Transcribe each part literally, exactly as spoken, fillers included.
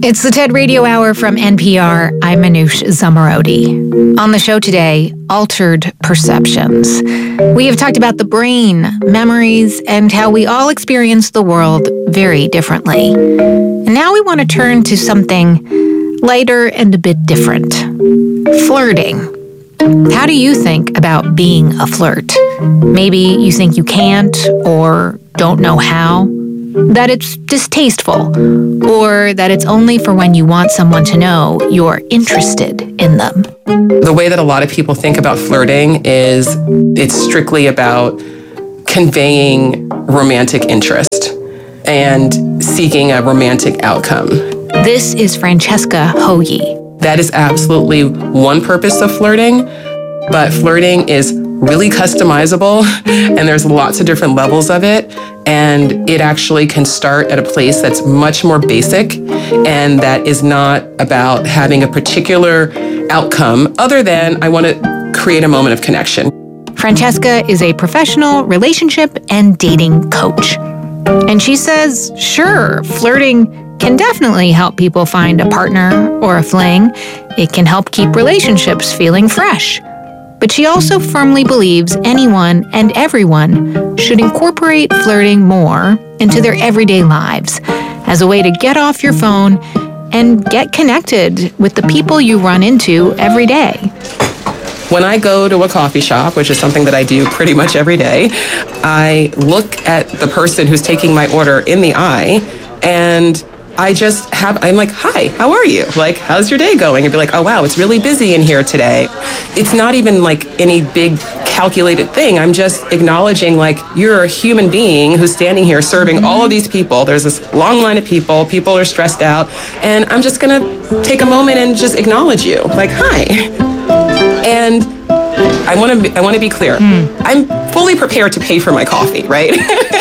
It's the TED Radio Hour from N P R. I'm Manoush Zomorodi. On the show today, altered perceptions. We have talked about the brain, memories, and how we all experience the world very differently. And now we want to turn to something lighter and a bit different. Flirting. How do you think about being a flirt? Maybe you think you can't or don't know how, that it's distasteful, or that it's only for when you want someone to know you're interested in them. The way that a lot of people think about flirting is it's strictly about conveying romantic interest and seeking a romantic outcome. This is Francesca Hoyi. That is absolutely one purpose of flirting, but flirting is really customizable, and there's lots of different levels of it, and it actually can start at a place that's much more basic, and that is not about having a particular outcome other than I want to create a moment of connection. Francesca is a professional relationship and dating coach, and she says, sure, flirting can definitely help people find a partner or a fling. It can help keep relationships feeling fresh. But she also firmly believes anyone and everyone should incorporate flirting more into their everyday lives as a way to get off your phone and get connected with the people you run into every day. When I go to a coffee shop, which is something that I do pretty much every day, I look at the person who's taking my order in the eye, and I just have, I'm like, hi, how are you? Like, how's your day going? And be like, oh, wow, it's really busy in here today. It's not even like any big calculated thing. I'm just acknowledging, like, you're a human being who's standing here serving mm-hmm. all of these people. There's this long line of people. People are stressed out. And I'm just going to take a moment and just acknowledge you. Like, hi. And I want to I want to be clear. Mm. I'm fully prepared to pay for my coffee, right?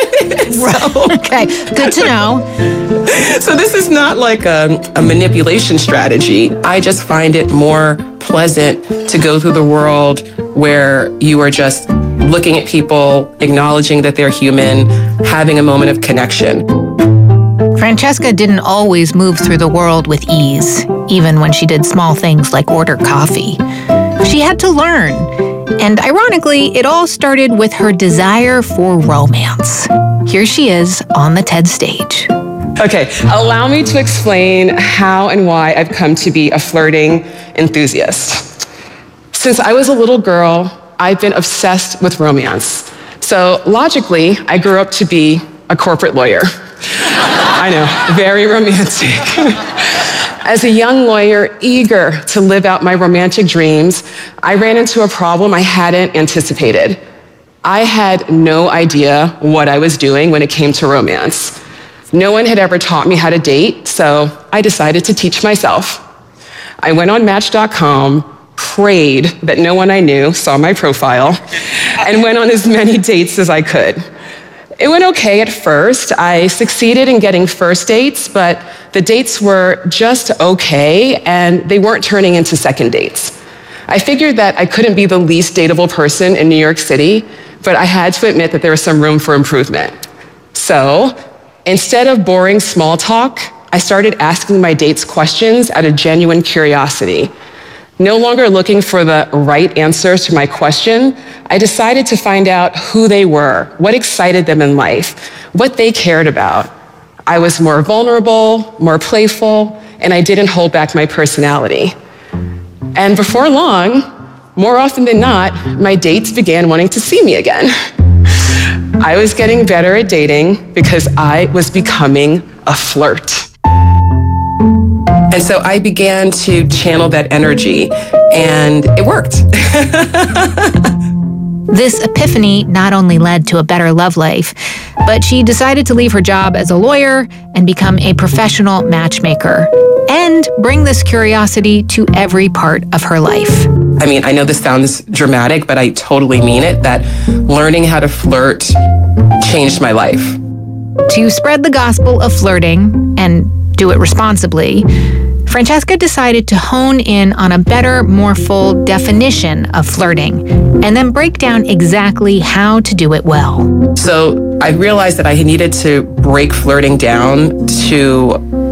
So, okay, good to know. So this is not like a, a manipulation strategy. I just find it more pleasant to go through the world where you are just looking at people, acknowledging that they're human, having a moment of connection. Francesca didn't always move through the world with ease, even when she did small things like order coffee. She had to learn. And ironically, it all started with her desire for romance. Here she is on the TED stage. Okay, allow me to explain how and why I've come to be a flirting enthusiast. Since I was a little girl, I've been obsessed with romance. So logically, I grew up to be a corporate lawyer. I know, very romantic. As a young lawyer, eager to live out my romantic dreams, I ran into a problem I hadn't anticipated. I had no idea what I was doing when it came to romance. No one had ever taught me how to date, so I decided to teach myself. I went on Match dot com, prayed that no one I knew saw my profile, and went on as many dates as I could. It went okay at first. I succeeded in getting first dates, but the dates were just okay, and they weren't turning into second dates. I figured that I couldn't be the least dateable person in New York City, but I had to admit that there was some room for improvement. So, instead of boring small talk, I started asking my dates questions out of genuine curiosity. No longer looking for the right answers to my question, I decided to find out who they were, what excited them in life, what they cared about. I was more vulnerable, more playful, and I didn't hold back my personality. And before long, more often than not, my dates began wanting to see me again. I was getting better at dating because I was becoming a flirt. And so I began to channel that energy, and it worked. This epiphany not only led to a better love life, but she decided to leave her job as a lawyer and become a professional matchmaker, and bring this curiosity to every part of her life. I mean, I know this sounds dramatic, but I totally mean it, that learning how to flirt changed my life. To spread the gospel of flirting and do it responsibly, Francesca decided to hone in on a better, more full definition of flirting, and then break down exactly how to do it well. So I realized that I needed to break flirting down to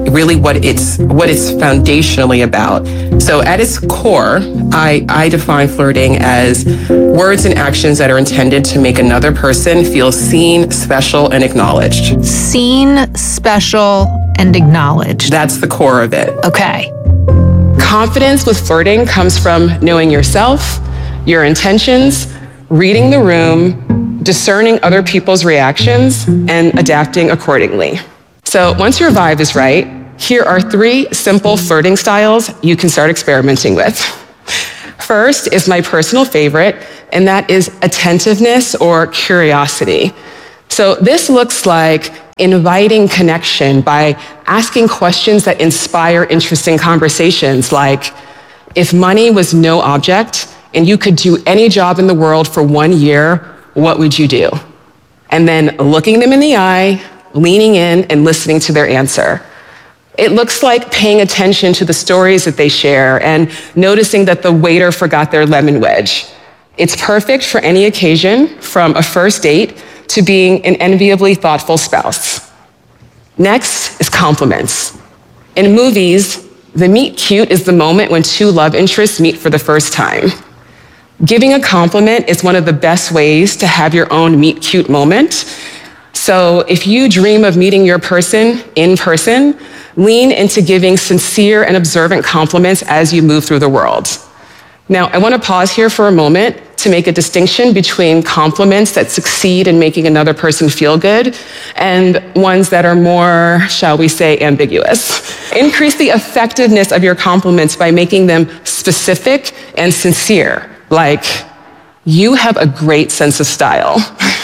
really what it's what it's foundationally about. So at its core, I, I define flirting as words and actions that are intended to make another person feel seen, special, and acknowledged. Seen, special, and acknowledged. That's the core of it. Okay. Confidence with flirting comes from knowing yourself, your intentions, reading the room, discerning other people's reactions, and adapting accordingly. So once your vibe is right, here are three simple flirting styles you can start experimenting with. First is my personal favorite, and that is attentiveness or curiosity. So this looks like inviting connection by asking questions that inspire interesting conversations, like, if money was no object and you could do any job in the world for one year, what would you do? And then looking them in the eye, leaning in and listening to their answer. It looks like paying attention to the stories that they share and noticing that the waiter forgot their lemon wedge. It's perfect for any occasion, from a first date to being an enviably thoughtful spouse. Next is compliments. In movies, the meet cute is the moment when two love interests meet for the first time. Giving a compliment is one of the best ways to have your own meet cute moment. So if you dream of meeting your person in person, lean into giving sincere and observant compliments as you move through the world. Now, I want to pause here for a moment to make a distinction between compliments that succeed in making another person feel good and ones that are more, shall we say, ambiguous. Increase the effectiveness of your compliments by making them specific and sincere, like, you have a great sense of style,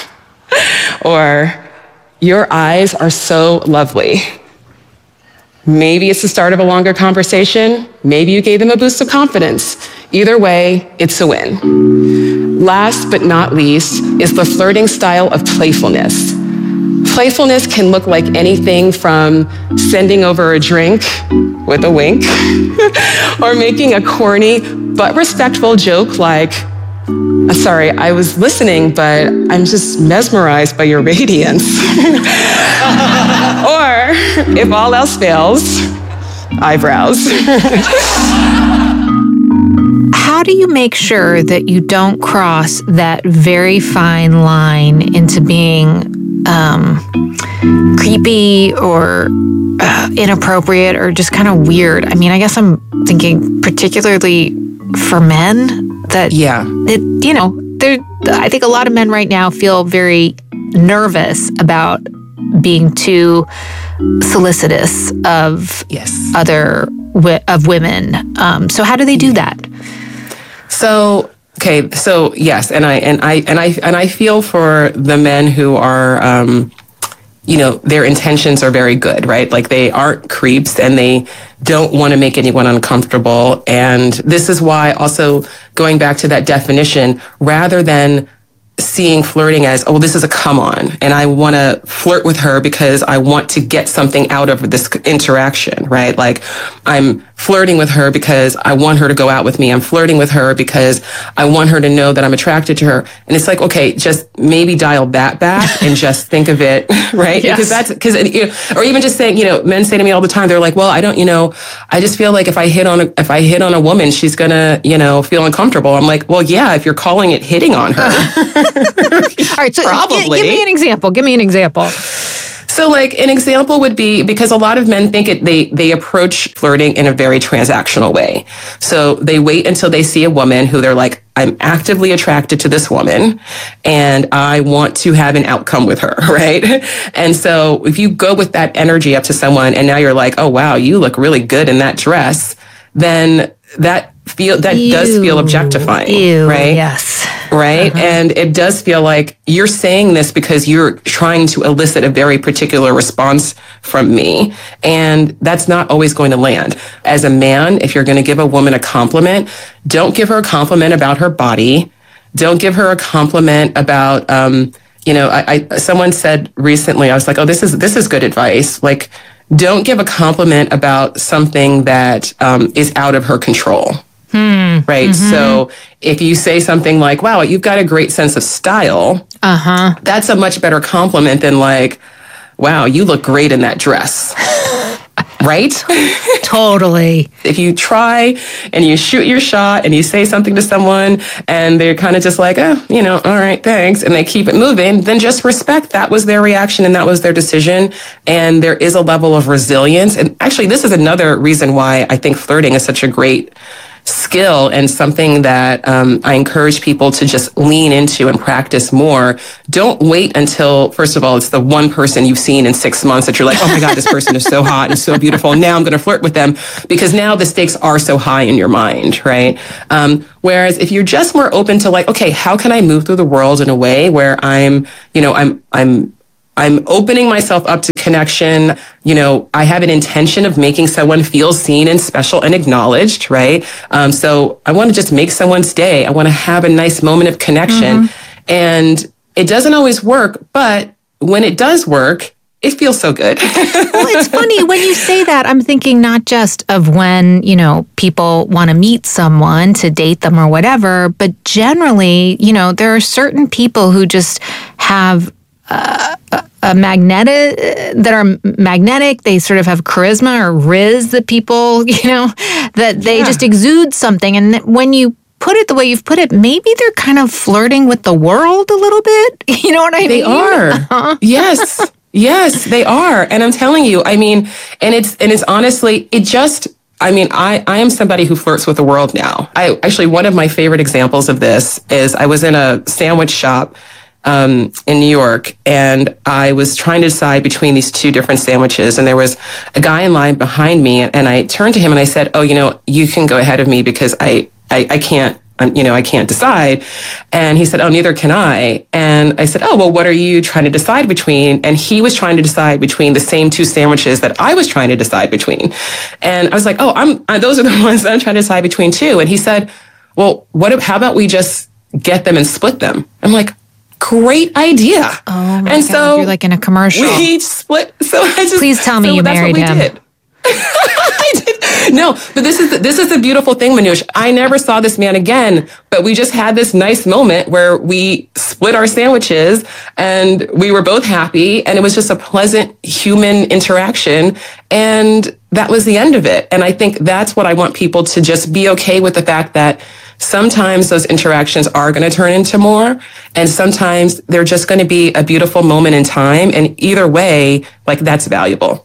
or your eyes are so lovely. Maybe it's the start of a longer conversation. Maybe you gave them a boost of confidence. Either way, it's a win. Last but not least is the flirting style of playfulness. Playfulness can look like anything from sending over a drink with a wink or making a corny but respectful joke like, sorry, I was listening, but I'm just mesmerized by your radiance. Or, if all else fails, eyebrows. How do you make sure that you don't cross that very fine line into being um, creepy or uh, inappropriate or just kind of weird? I mean, I guess I'm thinking particularly for men that, Yeah. it, you know, there. I think a lot of men right now feel very nervous about being too solicitous of Yes. other wi- of women. Um, so how do they do that? So, okay, so yes, and I and I and I and I feel for the men who are, um, you know, their intentions are very good, right? Like they aren't creeps and they don't want to make anyone uncomfortable. And this is why, also going back to that definition, rather than seeing flirting as, oh, this is a come on, and I want to flirt with her because I want to get something out of this interaction, right? Like I'm flirting with her because I want her to go out with me. I'm flirting with her because I want her to know that I'm attracted to her. And it's like, okay, just maybe dial that back and just think of it, right? Yes. Because that's, because, you know, or even just saying, you know, men say to me all the time, they're like, well, I don't, you know, I just feel like if I hit on a, if I hit on a woman, she's gonna, you know, feel uncomfortable. I'm like, well, yeah, if you're calling it hitting on her. All right, so Probably. G- give me an example. Give me an example. So like an example would be, because a lot of men think it, they, they approach flirting in a very transactional way. So they wait until they see a woman who they're like, I'm actively attracted to this woman and I want to have an outcome with her, right? And so if you go with that energy up to someone and now you're like, oh, wow, you look really good in that dress, then that feel, that Ew. does feel objectifying, Ew, right? yes. Right. Uh-huh. And it does feel like you're saying this because you're trying to elicit a very particular response from me. And that's not always going to land. As a man, if you're going to give a woman a compliment, don't give her a compliment about her body. Don't give her a compliment about, um, you know, I, I someone said recently, I was like, oh, this is, this is good advice. Like, don't give a compliment about something that um, is out of her control. Hmm. Right. Mm-hmm. So if you say something like, wow, you've got a great sense of style, uh-huh. that's a much better compliment than like, wow, you look great in that dress. Right? Totally. If you try and you shoot your shot and you say something to someone and they're kind of just like, oh, you know, all right, thanks, and they keep it moving, then just respect that was their reaction and that was their decision. And there is a level of resilience. And actually, this is another reason why I think flirting is such a great skill and something that um, I encourage people to just lean into and practice more. Don't wait until, first of all, it's the one person you've seen in six months that you're like, oh my God, this person is so hot and so beautiful. Now I'm going to flirt with them, because now the stakes are so high in your mind, right? Um, whereas if you're just more open to like, okay, how can I move through the world in a way where I'm, you know, I'm, I'm, I'm opening myself up to connection. You know, I have an intention of making someone feel seen and special and acknowledged, right? Um, so I want to just make someone's day. I want to have a nice moment of connection. Mm-hmm. And it doesn't always work, but when it does work, it feels so good. Well, it's funny when you say that, I'm thinking not just of when, you know, people want to meet someone to date them or whatever, but generally, you know, there are certain people who just have Uh, a, a magnetic that are magnetic. They sort of have charisma or riz that people, you know, that they yeah. just exude something. And when you put it the way you've put it, maybe they're kind of flirting with the world a little bit. You know what I they mean? They are. Uh-huh. Yes. Yes, they are. And I'm telling you, I mean, and it's, and it's honestly, it just, I mean, I, I am somebody who flirts with the world now. I actually, one of my favorite examples of this is I was in a sandwich shop Um, in New York, and I was trying to decide between these two different sandwiches, and there was a guy in line behind me, and I turned to him and I said, oh, you know, you can go ahead of me because I, I, I can't, um, you know, I can't decide. And he said, oh, neither can I. And I said, oh, well, what are you trying to decide between? And he was trying to decide between the same two sandwiches that I was trying to decide between. And I was like, oh, I'm, uh, those are the ones that I'm trying to decide between too. And he said, well, what, if, how about we just get them and split them? I'm like, great idea. Oh my and God, so you're like in a commercial. We split. So I just please tell me so you that's married what we him. Did. I did. No, but this is the, this is the beautiful thing, Manoush. I never saw this man again, but we just had this nice moment where we split our sandwiches and we were both happy, and it was just a pleasant human interaction, and that was the end of it. And I think that's what I want people to just be okay with, the fact that sometimes those interactions are going to turn into more, and sometimes they're just going to be a beautiful moment in time. And either way, like, that's valuable.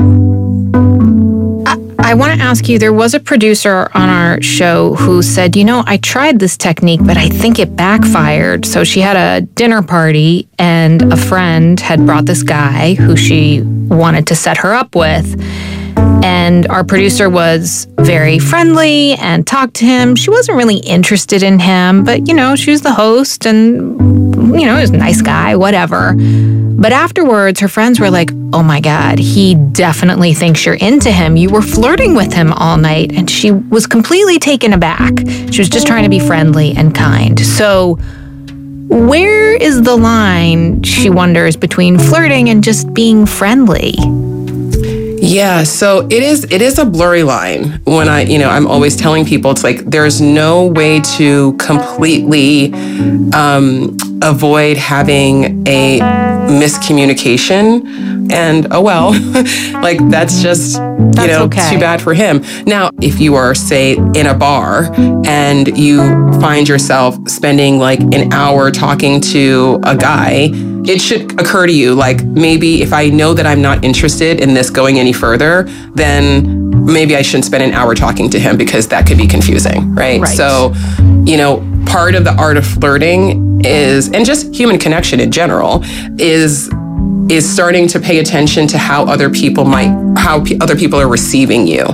I, I want to ask you, there was a producer on our show who said, you know, I tried this technique, but I think it backfired. So she had a dinner party and a friend had brought this guy who she wanted to set her up with. And our producer was very friendly and talked to him. She wasn't really interested in him, but, you know, she was the host and, you know, he was a nice guy, whatever. But afterwards, her friends were like, oh my God, he definitely thinks you're into him. You were flirting with him all night. And she was completely taken aback. She was just trying to be friendly and kind. So where is the line, she wonders, between flirting and just being friendly? Yeah, so it is it is a blurry line. When I, you know, I'm always telling people, it's like there's no way to completely um, avoid having a miscommunication. And oh well, like that's just, you that's know, okay. Too bad for him. Now, if you are, say, in a bar and you find yourself spending like an hour talking to a guy, it should occur to you, like, maybe if I know that I'm not interested in this going any further, then maybe I shouldn't spend an hour talking to him, because that could be confusing, right? Right. So, you know, part of the art of flirting is, and just human connection in general, is is starting to pay attention to how other people might, how p- other people are receiving you.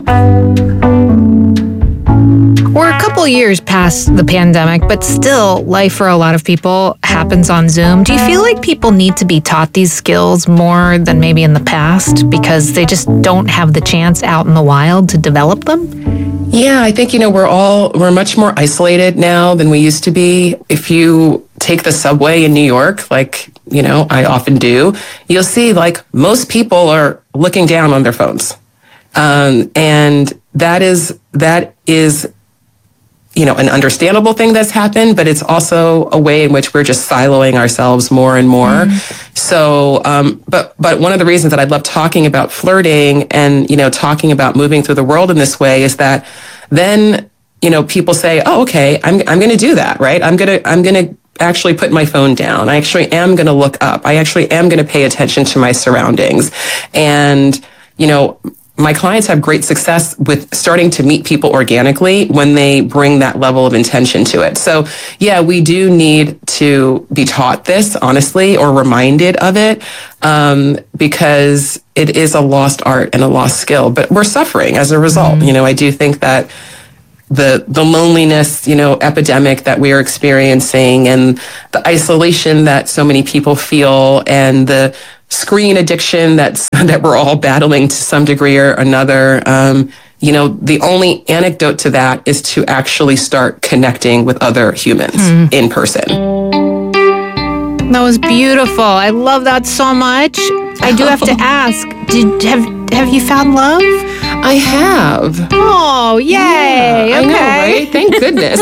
We're a couple years past the pandemic, but still, life for a lot of people happens on Zoom. Do you feel like people need to be taught these skills more than maybe in the past because they just don't have the chance out in the wild to develop them? Yeah, I think, you know, we're all, we're much more isolated now than we used to be. If you take the subway in New York, like, you know, I often do, you'll see like most people are looking down on their phones. Um, and that is, that is you know, an understandable thing that's happened, but it's also a way in which we're just siloing ourselves more and more. Mm. So, um, but, but one of the reasons that I love talking about flirting and, you know, talking about moving through the world in this way is that then, you know, people say, oh, okay, I'm, I'm going to do that, right? I'm going to, I'm going to actually put my phone down. I actually am going to look up. I actually am going to pay attention to my surroundings. And, you know, my clients have great success with starting to meet people organically when they bring that level of intention to it. So yeah, we do need to be taught this, honestly, or reminded of it, um, because it is a lost art and a lost skill, but we're suffering as a result. Mm-hmm. You know, I do think that the the loneliness, you know, epidemic that we are experiencing and the isolation that so many people feel and the screen addiction that's that we're all battling to some degree or another. Um, you know, the only antidote to that is to actually start connecting with other humans mm. in person. That was beautiful. I love that so much. I do have to ask, did have have you found love? I have. Oh, yay. Yeah, okay. I know, right? Thank goodness.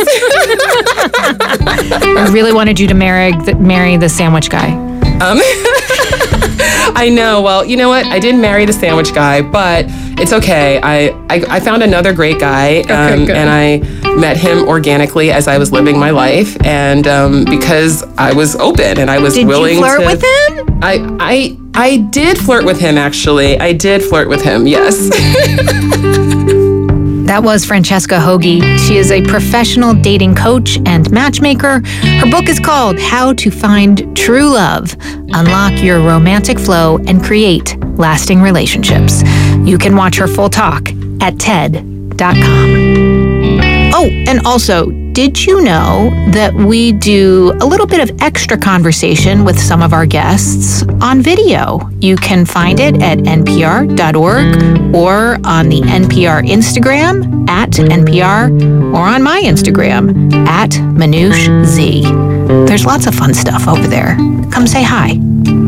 I really wanted you to marry the, marry the sandwich guy. Um, I know. Well, you know what? I didn't marry the sandwich guy, but it's okay. I, I, I found another great guy, um, okay, and I met him organically as I was living my life, and um, because I was open and I was did willing you flirt to. with him? I, I, I did flirt with him, actually. I did flirt with him, yes. That was Francesca Hogi. She is a professional dating coach and matchmaker. Her book is called How to Find True Love, Unlock Your Romantic Flow and Create Lasting Relationships. You can watch her full talk at T E D dot com. Oh, and also, did you know that we do a little bit of extra conversation with some of our guests on video? You can find it at N P R dot org or on the N P R Instagram at N P R or on my Instagram at Manoush Z. There's lots of fun stuff over there. Come say hi.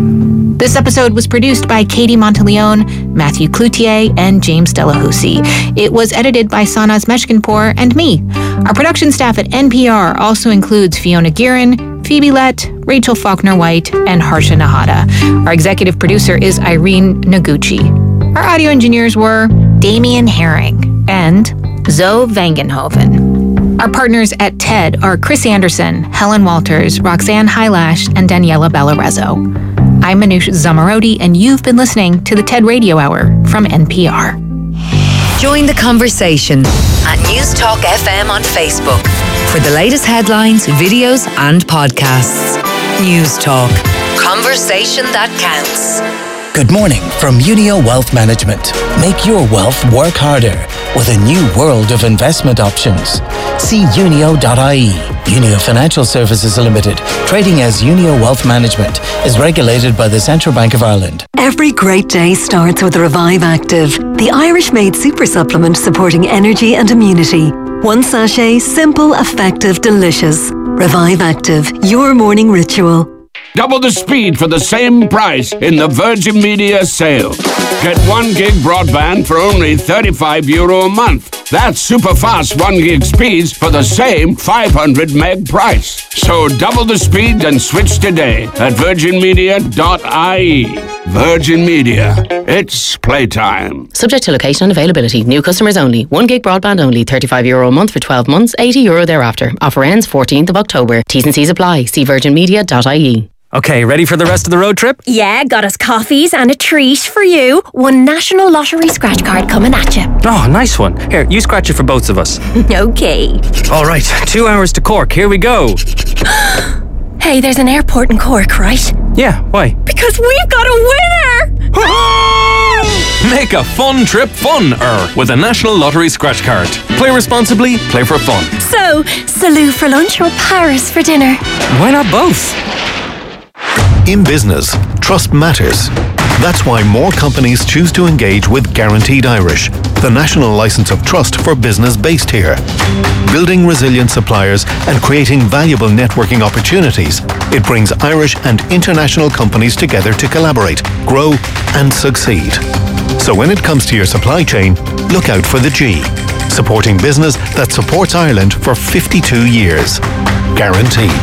This episode was produced by Katie Monteleone, Matthew Cloutier, and James Delahousie. It was edited by Sanaz Meshkinpour and me. Our production staff at N P R also includes Fiona Guerin, Phoebe Lett, Rachel Faulkner-White, and Harsha Nahata. Our executive producer is Irene Noguchi. Our audio engineers were Damian Herring and Zoe Vangenhoven. Our partners at T E D are Chris Anderson, Helen Walters, Roxanne Hylash, and Daniela Bellorezo. I'm Manoush Zomorodi, and you've been listening to the T E D Radio Hour from N P R. Join the conversation at News Talk F M on Facebook for the latest headlines, videos, and podcasts. News Talk. Conversation that counts. Good morning from Unio Wealth Management. Make your wealth work harder with a new world of investment options. See unio dot I E. Unio Financial Services Limited, trading as Unio Wealth Management, is regulated by the Central Bank of Ireland. Every great day starts with Revive Active, the Irish-made super supplement supporting energy and immunity. One sachet, simple, effective, delicious. Revive Active, your morning ritual. Double the speed for the same price in the Virgin Media sale. Get one gig broadband for only thirty-five euro a month. That's super fast one gig speeds for the same five hundred meg price. So double the speed and switch today at virgin media dot I E. Virgin Media. It's playtime. Subject to location and availability. New customers only. One gig broadband only. thirty-five euro a month for twelve months. eighty euro thereafter. Offer ends fourteenth of October. T's and C's apply. See virgin media dot I E. Okay, ready for the rest of the road trip? Yeah, got us coffees and a treat for you. One National Lottery scratch card coming at you. Oh, nice one. Here, you scratch it for both of us. Okay. All right, two hours to Cork. Here we go. Hey, there's an airport in Cork, right? Yeah, why? Because we've got a winner! Make a fun trip fun-er with a National Lottery scratch card. Play responsibly, play for fun. So, Salou for lunch or Paris for dinner? Why not both? In business, trust matters. That's why more companies choose to engage with Guaranteed Irish, the national license of trust for business based here. Building resilient suppliers and creating valuable networking opportunities, it brings Irish and international companies together to collaborate, grow, and succeed. So when it comes to your supply chain, look out for the G. supporting business that supports Ireland for fifty-two years. Guaranteed.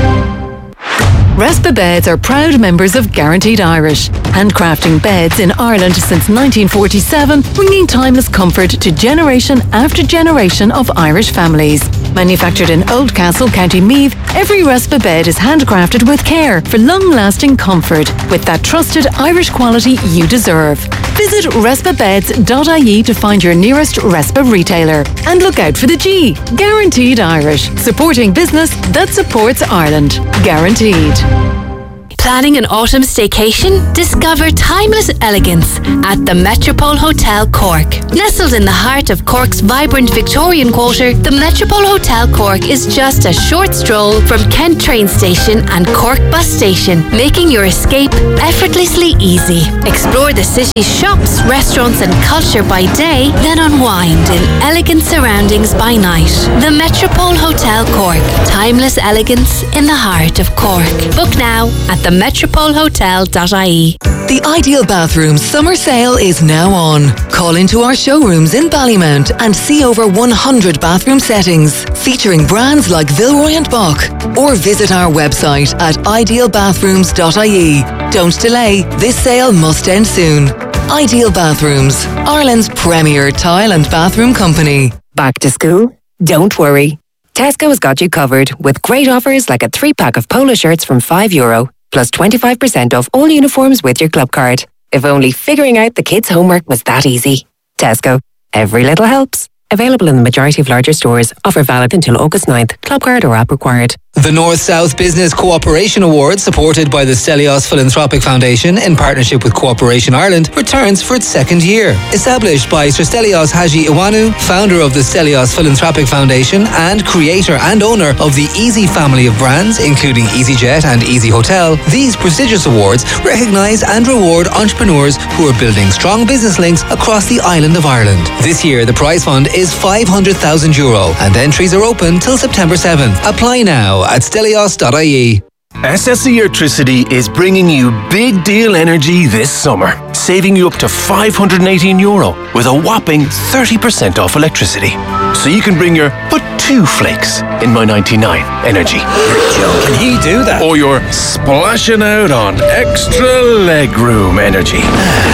Respa Beds are proud members of Guaranteed Irish, handcrafting beds in Ireland since nineteen forty-seven, bringing timeless comfort to generation after generation of Irish families. Manufactured in Oldcastle, County Meath, every Respa bed is handcrafted with care for long-lasting comfort, with that trusted Irish quality you deserve. Visit respa beds dot I E to find your nearest Respa retailer. And look out for the G, Guaranteed Irish, supporting business that supports Ireland. Guaranteed. Planning an autumn staycation? Discover timeless elegance at the Metropole Hotel Cork. Nestled in the heart of Cork's vibrant Victorian quarter, the Metropole Hotel Cork is just a short stroll from Kent train station and Cork bus station, making your escape effortlessly easy. Explore the city's shops, restaurants and culture by day, then unwind in elegant surroundings by night. The Metropole Hotel Cork. Timeless elegance in the heart of Cork. Book now at the metropole hotel dot I E. The Ideal Bathrooms summer sale is now on. Call into our showrooms in Ballymount and see over one hundred bathroom settings featuring brands like Villeroy and Boch, or visit our website at ideal bathrooms dot I E. Don't delay, this sale must end soon. Ideal Bathrooms, Ireland's premier tile and bathroom company. Back to school? Don't worry. Tesco has got you covered with great offers like a three-pack of polo shirts from five euro, plus twenty-five percent off all uniforms with your club card. If only figuring out the kids' homework was that easy. Tesco. Every little helps. Available in the majority of larger stores. Offer valid until August ninth. Club card or app required. The North-South Business Cooperation Award, supported by the Stelios Philanthropic Foundation in partnership with Cooperation Ireland, returns for its second year. Established by Sir Stelios Haji Iwanu, founder of the Stelios Philanthropic Foundation and creator and owner of the Easy family of brands, including EasyJet and Easy Hotel, these prestigious awards recognise and reward entrepreneurs who are building strong business links across the island of Ireland. This year, the prize fund is five hundred thousand euro and entries are open till September seventh. Apply now at stelios dot I E. S S E Electricity is bringing you big deal energy this summer, saving you up to five hundred eighteen euro with a whopping thirty percent off electricity. So you can bring your but two flakes in my ninety-nine energy. Can he do that? Or your splashing out on extra legroom energy.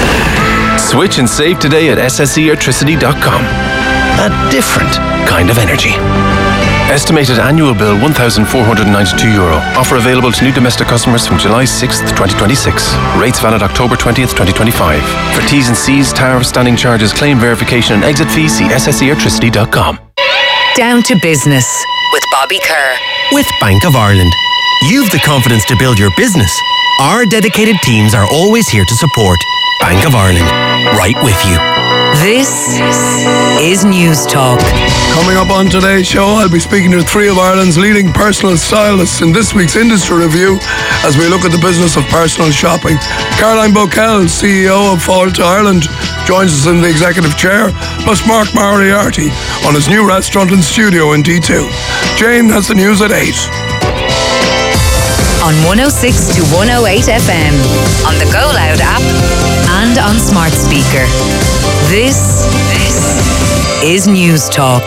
Switch and save today at S S E electricity dot com. A different kind of energy. Estimated annual bill one thousand four hundred ninety-two euro. Offer available to new domestic customers from July sixth, twenty twenty-six. Rates valid October twentieth, twenty twenty-five. For T's and C's, tariff, standing charges, claim verification and exit fees, see S S E electricity dot com. Down to business with Bobby Kerr. With Bank of Ireland. You've the confidence to build your business. Our dedicated teams are always here to support. Bank of Ireland. Right with you. This is News Talk. Coming up on today's show, I'll be speaking to three of Ireland's leading personal stylists in this week's industry review as we look at the business of personal shopping. Caroline Bockel, C E O of Fall to Ireland, joins us in the executive chair, plus Mark Moriarty on his new restaurant and studio in D two. Jane has the news at eight. On one oh six to one oh eight F M, on the Go Loud app, and on smart speaker. This, this is News Talk.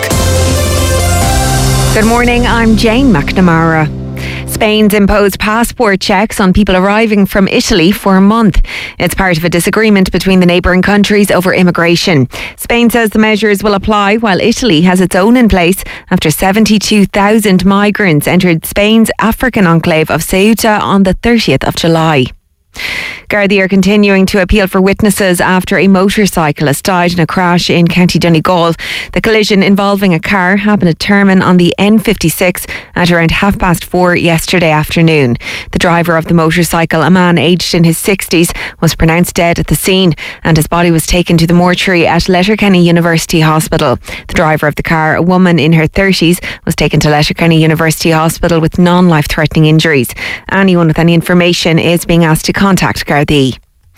Good morning, I'm Jane McNamara. Spain's imposed passport checks on people arriving from Italy for a month. It's part of a disagreement between the neighbouring countries over immigration. Spain says the measures will apply while Italy has its own in place after seventy-two thousand migrants entered Spain's African enclave of Ceuta on the thirtieth of July. Gardaí are continuing to appeal for witnesses after a motorcyclist died in a crash in County Donegal. The collision involving a car happened at Termon on the N fifty-six at around half past four yesterday afternoon. The driver of the motorcycle, a man aged in his sixties, was pronounced dead at the scene and his body was taken to the mortuary at Letterkenny University Hospital. The driver of the car, a woman in her thirties, was taken to Letterkenny University Hospital with non-life-threatening injuries. Anyone with any information is being asked to contact Gardaí.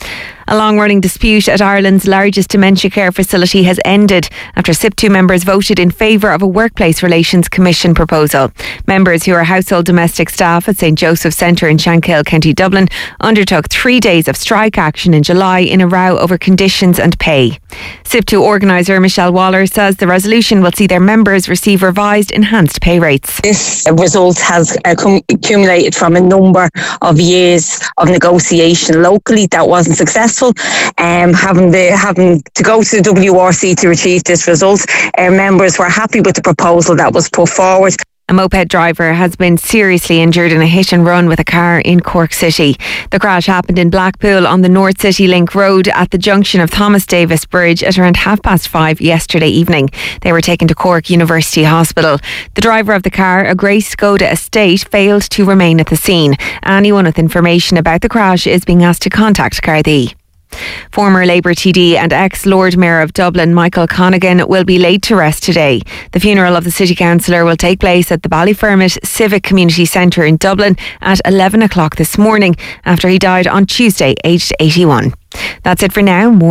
A long-running dispute at Ireland's largest dementia care facility has ended after S I P two members voted in favour of a Workplace Relations Commission proposal. Members who are household domestic staff at St Joseph's Centre in Shankill, County Dublin, undertook three days of strike action in July in a row over conditions and pay. S I P two organiser Michelle Waller says the resolution will see their members receive revised enhanced pay rates. This result has accumulated from a number of years of negotiation locally that wasn't successful. Um, having, the, having to go to the W R C to achieve this result, our members were happy with the proposal that was put forward. A moped driver has been seriously injured in a hit and run with a car in Cork City. The crash happened in Blackpool on the North City Link Road at the junction of Thomas Davis Bridge at around half past five yesterday evening. They were taken to Cork University Hospital. The driver of the car, a grey Skoda Estate, failed to remain at the scene. Anyone with information about the crash is being asked to contact Gardaí. Former Labour T D and ex-Lord Mayor of Dublin, Michael Conaghan, will be laid to rest today. The funeral of the City Councillor will take place at the Ballyfermot Civic Community Centre in Dublin at eleven o'clock this morning after he died on Tuesday, aged eighty-one. That's it for now. More